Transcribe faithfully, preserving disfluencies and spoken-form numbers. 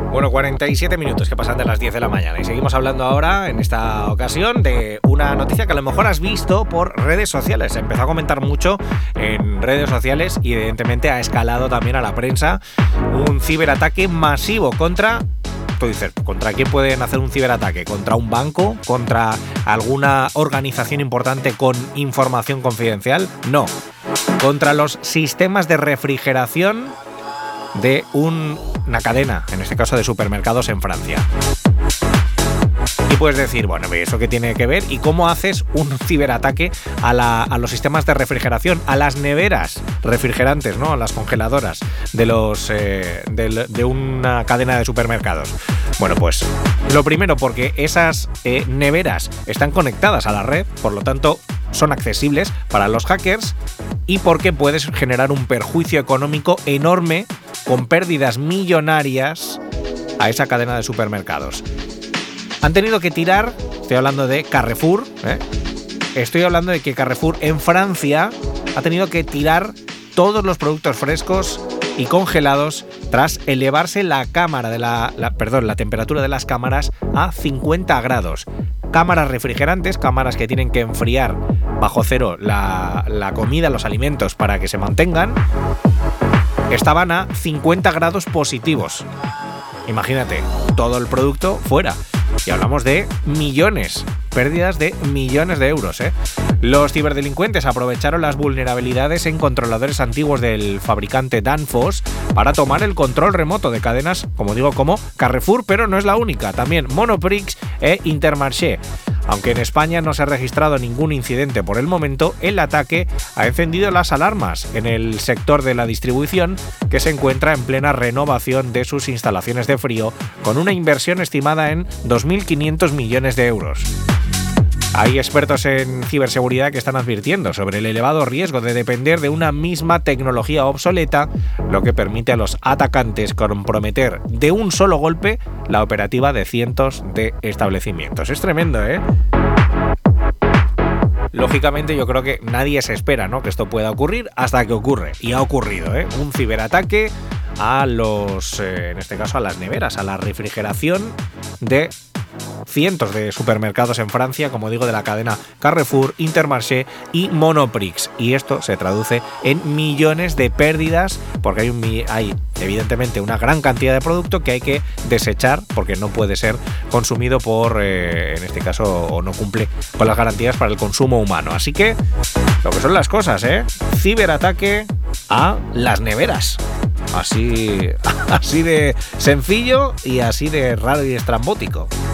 Bueno, cuarenta y siete minutos que pasan de las diez de la mañana y seguimos hablando ahora, en esta ocasión, de una noticia que a lo mejor has visto por redes sociales. Se empezó a comentar mucho en redes sociales y evidentemente ha escalado también a la prensa un ciberataque masivo contra... Tú dices, ¿contra quién pueden hacer un ciberataque? ¿Contra un banco? ¿Contra alguna organización importante con información confidencial? No. Contra los sistemas de refrigeración de un, una cadena, en este caso de supermercados en Francia. Y puedes decir, bueno, ¿eso qué tiene que ver? ¿Y cómo haces un ciberataque a, la, a los sistemas de refrigeración, a las neveras refrigerantes, ¿no? A las congeladoras de, los, eh, de, de una cadena de supermercados? Bueno, pues lo primero, porque esas eh, neveras están conectadas a la red, por lo tanto son accesibles para los hackers, y porque puedes generar un perjuicio económico enorme con pérdidas millonarias a esa cadena de supermercados. Han tenido que tirar, estoy hablando de Carrefour, ¿eh? estoy hablando de que Carrefour en Francia ha tenido que tirar todos los productos frescos y congelados tras elevarse la cámara de la, la perdón, la temperatura de las cámaras a cincuenta grados. Cámaras refrigerantes, cámaras que tienen que enfriar bajo cero la, la comida, los alimentos para que se mantengan, estaban a cincuenta grados positivos. Imagínate, todo el producto fuera. Y hablamos de millones, pérdidas de millones de euros, ¿eh? Los ciberdelincuentes aprovecharon las vulnerabilidades en controladores antiguos del fabricante Danfoss para tomar el control remoto de cadenas, como digo, como Carrefour, pero no es la única, también Monoprix e Intermarché. Aunque en España no se ha registrado ningún incidente por el momento, el ataque ha encendido las alarmas en el sector de la distribución, que se encuentra en plena renovación de sus instalaciones de frío, con una inversión estimada en dos mil quinientos millones de euros. Hay expertos en ciberseguridad que están advirtiendo sobre el elevado riesgo de depender de una misma tecnología obsoleta, lo que permite a los atacantes comprometer de un solo golpe la operativa de cientos de establecimientos. Es tremendo, ¿eh? Lógicamente yo creo que nadie se espera, ¿no?, que esto pueda ocurrir hasta que ocurre. Y ha ocurrido, ¿eh? Un ciberataque a los, eh, en este caso a las neveras, a la refrigeración de cientos de supermercados en Francia, como digo, de la cadena Carrefour, Intermarché y Monoprix. Y esto se traduce en millones de pérdidas, porque hay, un, hay evidentemente una gran cantidad de producto que hay que desechar porque no puede ser consumido por, eh, en este caso, o no cumple con las garantías para el consumo humano. Así que, lo que son las cosas, ¿eh? Ciberataque a las neveras. Así, así de sencillo y así de raro y estrambótico.